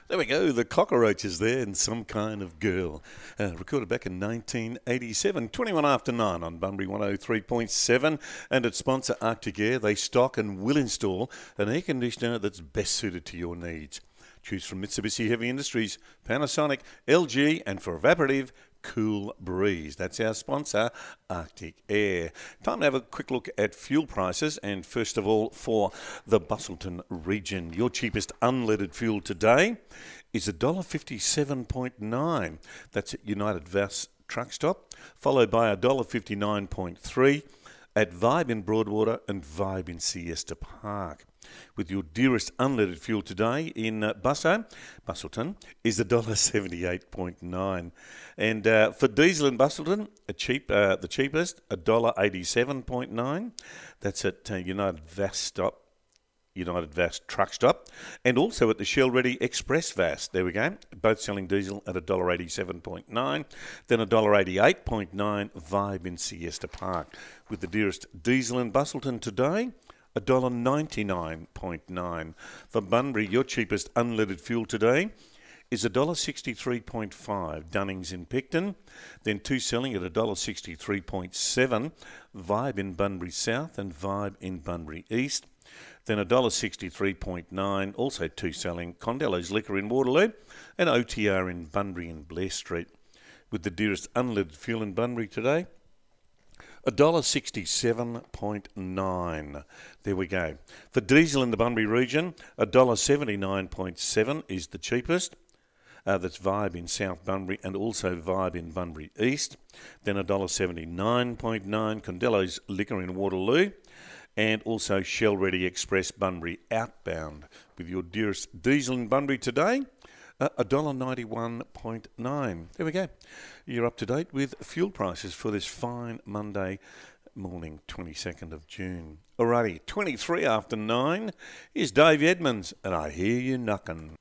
There we go, the Cockroaches there and Some Kind of Girl. Recorded back in 1987, 21 after 9 on Bunbury 103.7. And its sponsor Arctic Air, they stock and will install an air conditioner that's best suited to your needs. Choose from Mitsubishi Heavy Industries, Panasonic, LG, and for evaporative, Cool Breeze. That's our sponsor, Arctic Air. Time to have a quick look at fuel prices, and first of all, for the Busselton region, your cheapest unleaded fuel today is $1.57.9. That's at United Vas Truck Stop, followed by $1.59.3 at Vibe in Broadwater and Vibe in Siesta Park. With your dearest unleaded fuel today in Busselton is $1.78.9. And for diesel in Busselton, the cheapest, $1.87.9. That's at United Vas Truck Stop, and also at the Shell Ready Express Vas. There we go. Both selling diesel at $1.87.9, then $1.88.9 Vibe in Siesta Park. With the dearest diesel in Busselton today, $1.99.9. For Bunbury, your cheapest unleaded fuel today is $1.63.5, Dunnings in Picton, then two selling at $1.63.7, Vibe in Bunbury South and Vibe in Bunbury East, then $1.63.9, also two selling, Condello's Liquor in Waterloo and OTR in Bunbury and Blair Street. With the dearest unleaded fuel in Bunbury today, $1.67.9. There we go. For diesel in the Bunbury region, $1.79.7 is the cheapest. That's Vibe in South Bunbury and also Vibe in Bunbury East. Then $1.79.9 Condello's Liquor in Waterloo, and also Shell Ready Express Bunbury outbound. With your dearest diesel in Bunbury today, $1.91.9. There we go. You're up to date with fuel prices for this fine Monday morning, 22nd of June. Alrighty, 23 after 9 is Dave Edmonds, and I hear you knocking.